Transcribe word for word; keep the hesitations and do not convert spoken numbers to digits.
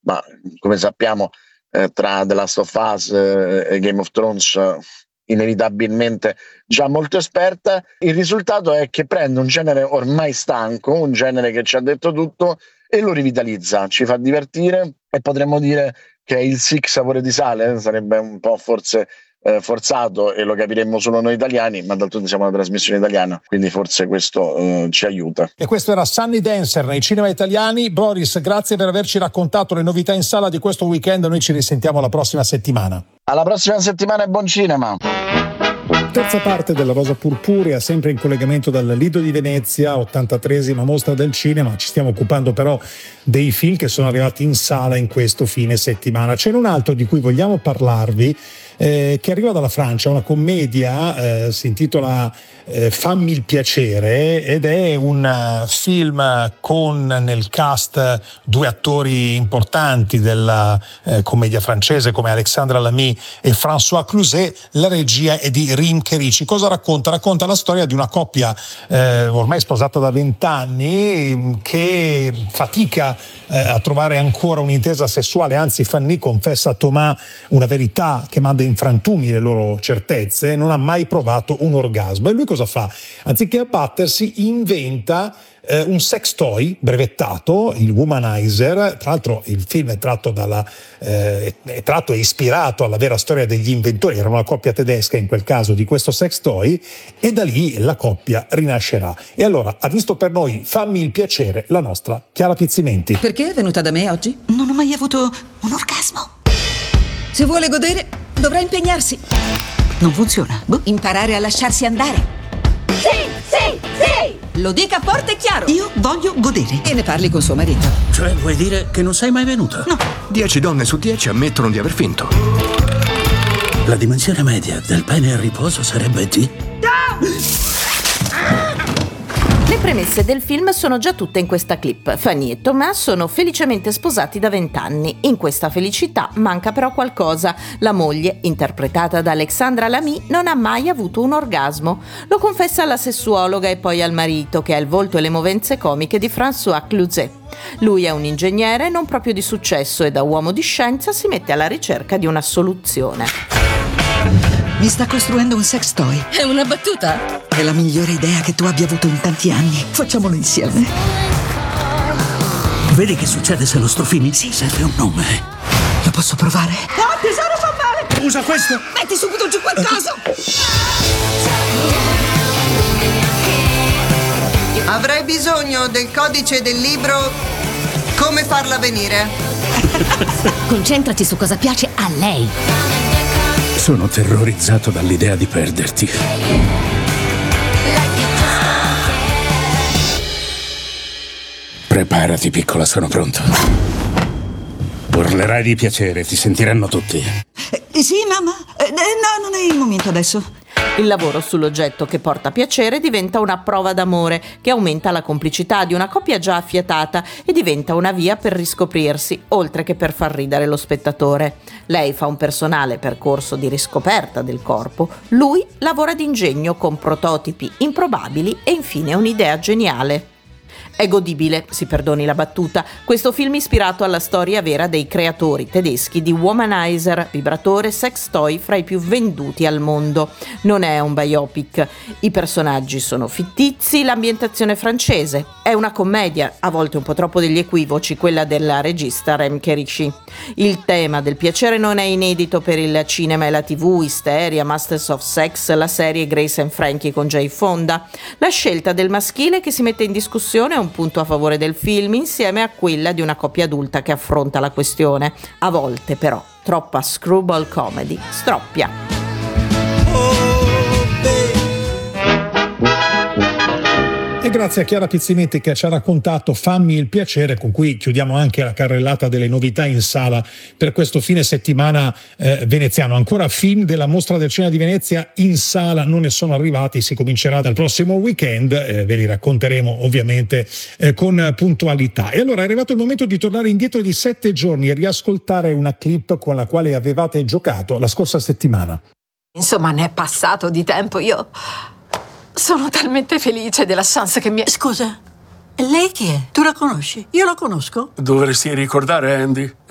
ma come sappiamo eh, tra The Last of Us eh, e Game of Thrones eh, inevitabilmente già molto esperta. Il risultato è che prende un genere ormai stanco, un genere che ci ha detto tutto, e lo rivitalizza, ci fa divertire, e potremmo dire che è il Sic sapore di sale, sarebbe un po' forse eh, forzato, e lo capiremmo solo noi italiani, ma d'altronde siamo una trasmissione italiana, quindi forse questo eh, ci aiuta. E questo era Sunny Dancer nei cinema italiani. Boris, grazie per averci raccontato le novità in sala di questo weekend. Noi ci risentiamo la prossima settimana. Alla prossima settimana e buon cinema. Terza parte della Rosa Purpurea, sempre in collegamento dal Lido di Venezia, ottantatreesima mostra del cinema. Ci stiamo occupando però dei film che sono arrivati in sala in questo fine settimana. C'è un altro di cui vogliamo parlarvi, eh, che arriva dalla Francia, una commedia, eh, si intitola eh, Fammi il piacere, ed è un uh, film con nel cast due attori importanti della eh, commedia francese come Alexandra Lamy e François Cluzet. La regia è di Rim Kerici. Cosa racconta? Racconta la storia di una coppia eh, ormai sposata da vent'anni che fatica eh, a trovare ancora un'intesa sessuale, anzi Fanny confessa a Thomas una verità che manda in frantumi le loro certezze: non ha mai provato un orgasmo. E lui cosa fa? Anziché abbattersi, inventa Eh, un sex toy brevettato, il Womanizer. Tra l'altro il film è tratto dalla eh, è tratto e ispirato alla vera storia degli inventori, era una coppia tedesca in quel caso, di questo sex toy, e da lì la coppia rinascerà. E allora ha visto per noi Fammi il piacere la nostra Chiara Pizzimenti. Perché è venuta da me oggi? Non ho mai avuto un orgasmo. Se vuole godere, dovrà impegnarsi. Non funziona. Boh. Imparare a lasciarsi andare. Sì, sì, sì! Lo dica forte e chiaro. Io voglio godere. E ne parli con suo marito. Cioè, vuoi dire che non sei mai venuta? No. Dieci donne su dieci ammettono di aver finto. La dimensione media del pene a riposo sarebbe D. Le premesse del film sono già tutte in questa clip. Fanny e Thomas sono felicemente sposati da vent'anni. In questa felicità manca però qualcosa. La moglie, interpretata da Alexandra Lamy, non ha mai avuto un orgasmo. Lo confessa alla sessuologa e poi al marito, che ha il volto e le movenze comiche di François Cluzet. Lui è un ingegnere non proprio di successo e da uomo di scienza si mette alla ricerca di una soluzione. Mi sta costruendo un sex toy. È una battuta? È la migliore idea che tu abbia avuto in tanti anni. Facciamolo insieme. Vedi che succede se lo strofini? Sì. Serve un nome. Lo posso provare? Oh, tesoro, fa male! Usa questo! Metti subito giù qualcosa! Avrei bisogno del codice del libro Come farla venire. Concentrati su cosa piace a lei. Sono terrorizzato dall'idea di perderti. Preparati, piccola, sono pronto. Urlerai di piacere, ti sentiranno tutti. Eh, sì, mamma. Eh, no, non è il momento adesso. Il lavoro sull'oggetto che porta piacere diventa una prova d'amore che aumenta la complicità di una coppia già affiatata e diventa una via per riscoprirsi, oltre che per far ridere lo spettatore. Lei fa un personale percorso di riscoperta del corpo, lui lavora d'ingegno con prototipi improbabili e infine un'idea geniale. È godibile, si perdoni la battuta, questo film ispirato alla storia vera dei creatori tedeschi di Womanizer, vibratore sex toy fra i più venduti al mondo. Non è un biopic, i personaggi sono fittizi, l'ambientazione francese. È una commedia, a volte un po' troppo degli equivoci, quella della regista Rim Kerici. Il tema del piacere non è inedito per il cinema e la tivù, Hysteria, Masters of Sex, la serie Grace and Frankie con Jane Fonda. La scelta del maschile che si mette in discussione è un punto a favore del film, insieme a quella di una coppia adulta che affronta la questione. A volte però troppa screwball comedy stroppia. E grazie a Chiara Pizzimenti che ci ha raccontato Fammi il piacere, con cui chiudiamo anche la carrellata delle novità in sala per questo fine settimana eh, veneziano. Ancora film della Mostra del Cinema di Venezia in sala non ne sono arrivati, si comincerà dal prossimo weekend, eh, ve li racconteremo ovviamente eh, con puntualità. E allora è arrivato il momento di tornare indietro di sette giorni e riascoltare una clip con la quale avevate giocato la scorsa settimana. Insomma, ne è passato di tempo, io sono talmente felice della chance che mi è... Scusa, lei chi è? Tu la conosci? Io la conosco? Dovresti ricordare, Andy.